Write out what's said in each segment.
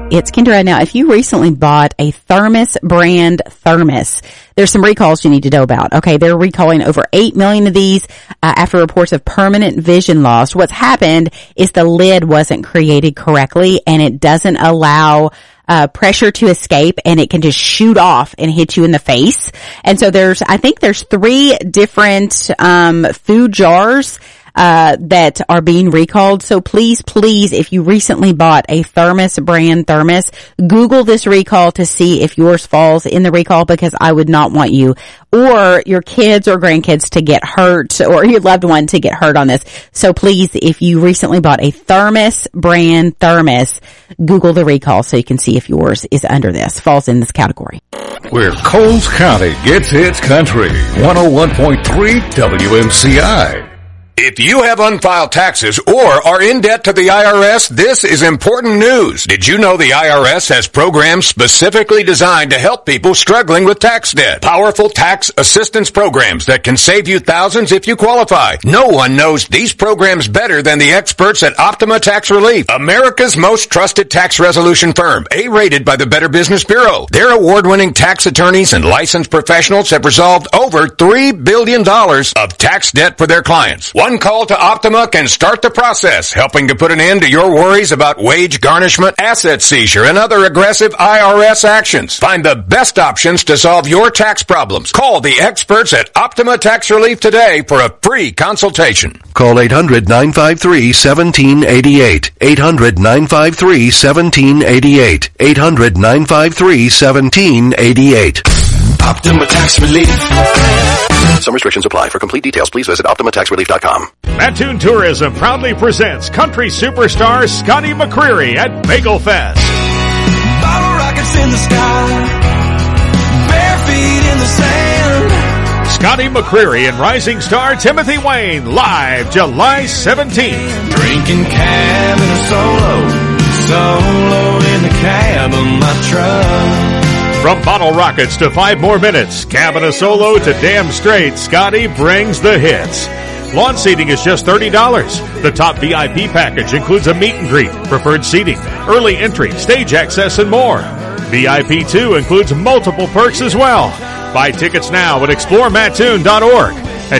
It's Kendra. Now, if you recently bought a Thermos brand thermos, there's some recalls you need to know about. Okay, they're recalling over 8 million of these after reports of permanent vision loss. What's happened is the lid wasn't created correctly, and it doesn't allow pressure to escape, and it can just shoot off and hit you in the face. And so I think there's 3 different food jars that are being recalled. So please, if you recently bought a Thermos brand thermos, Google this recall to see if yours falls in the recall, because I would not want you or your kids or grandkids to get hurt, or your loved one to get hurt on this. So please, if you recently bought a Thermos brand thermos, Google the recall so you can see if yours is falls in this category. Where Coles County gets its country. 101.3 WMCI. If you have unfiled taxes or are in debt to the IRS, this is important news. Did you know the IRS has programs specifically designed to help people struggling with tax debt? Powerful tax assistance programs that can save you thousands if you qualify. No one knows these programs better than the experts at Optima Tax Relief, America's most trusted tax resolution firm, A-rated by the Better Business Bureau. Their award-winning tax attorneys and licensed professionals have resolved over $3 billion of tax debt for their clients. One call to Optima can start the process, helping to put an end to your worries about wage garnishment, asset seizure, and other aggressive IRS actions. Find the best options to solve your tax problems. Call the experts at Optima Tax Relief today for a free consultation. Call 800-953-1788. 800-953-1788. 800-953-1788. Optima Tax Relief. Some restrictions apply. For complete details, please visit OptimaTaxRelief.com. Mattoon Tourism proudly presents country superstar Scotty McCreery at Bagel Fest. Bottle rockets in the sky, bare feet in the sand. Scotty McCreery and rising star Timothy Wayne live July 17th. Drinking cab in a solo in the cab of my truck. From Bottle Rockets to 5 More Minutes, Cabin a Solo to Damn Straight, Scotty brings the hits. Lawn seating is just $30. The top VIP package includes a meet and greet, preferred seating, early entry, stage access, and more. VIP 2 includes multiple perks as well. Buy tickets now at exploremattoon.org at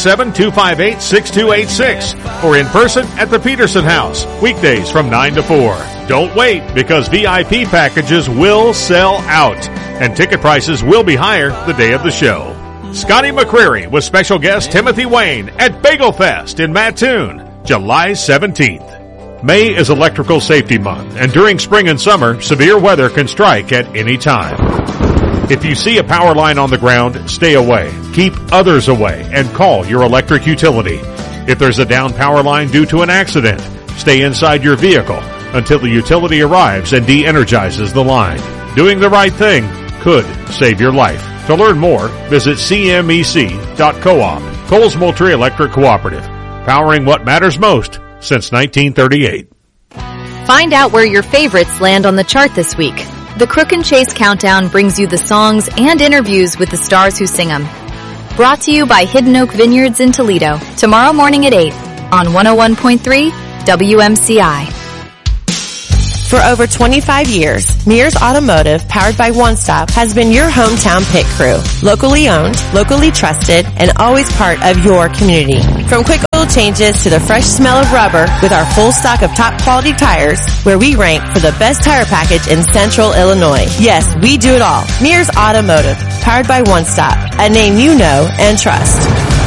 217-258-6286 or in person at the Peterson House, weekdays from 9 to 4. Don't wait, because VIP packages will sell out and ticket prices will be higher the day of the show. Scotty McCreery with special guest Timothy Wayne at Bagel Fest in Mattoon, July 17th. May is Electrical Safety Month, and during spring and summer, severe weather can strike at any time. If you see a power line on the ground, stay away. Keep others away and call your electric utility. If there's a down power line due to an accident, stay inside your vehicle until the utility arrives and de-energizes the line. Doing the right thing could save your life. To learn more, visit cmec.coop. Coles Moultrie Electric Cooperative, powering what matters most since 1938. Find out where your favorites land on the chart this week. The Crook and Chase Countdown brings you the songs and interviews with the stars who sing them. Brought to you by Hidden Oak Vineyards in Toledo, tomorrow morning at 8 on 101.3 WMCI. For over 25 years, Mears Automotive, powered by One Stop, has been your hometown pit crew. Locally owned, locally trusted, and always part of your community. From quick oil changes to the fresh smell of rubber, with our full stock of top quality tires, where we rank for the best tire package in Central Illinois. Yes, we do it all. Mears Automotive, powered by One Stop, a name you know and trust.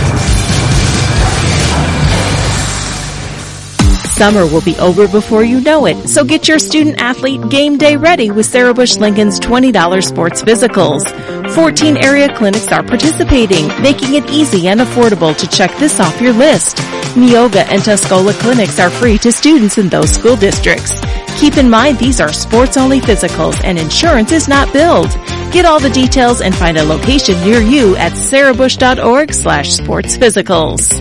Summer will be over before you know it, so get your student-athlete game day ready with Sarah Bush Lincoln's $20 sports physicals. 14 area clinics are participating, making it easy and affordable to check this off your list. Neoga and Tuscola clinics are free to students in those school districts. Keep in mind these are sports-only physicals and insurance is not billed. Get all the details and find a location near you at sarahbush.org/sportsphysicals.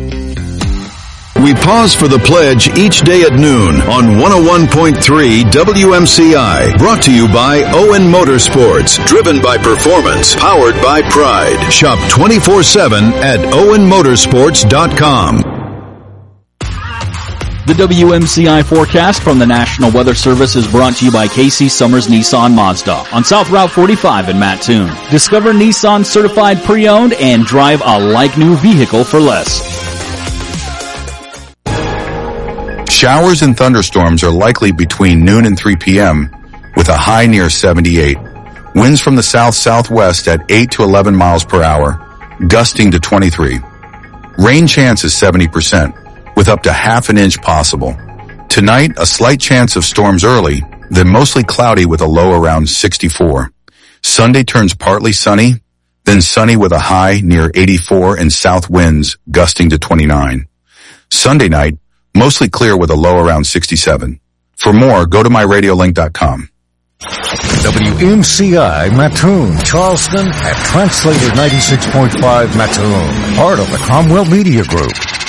We pause for the pledge each day at noon on 101.3 WMCI. Brought to you by Owen Motorsports. Driven by performance. Powered by pride. Shop 24/7 at owenmotorsports.com. The WMCI forecast from the National Weather Service is brought to you by Casey Summers Nissan Mazda on South Route 45 in Mattoon. Discover Nissan certified pre-owned and drive a like-new vehicle for less. Showers and thunderstorms are likely between noon and 3 p.m. with a high near 78. Winds from the south-southwest at 8 to 11 miles per hour, gusting to 23. Rain chance is 70%, with up to half an inch possible. Tonight, a slight chance of storms early, then mostly cloudy with a low around 64. Sunday turns partly sunny, then sunny with a high near 84 and south winds gusting to 29. Sunday night, mostly clear with a low around 67. For more, go to myradiolink.com. WMCI Mattoon, Charleston, and Translator 96.5 Mattoon, part of the Cromwell Media Group.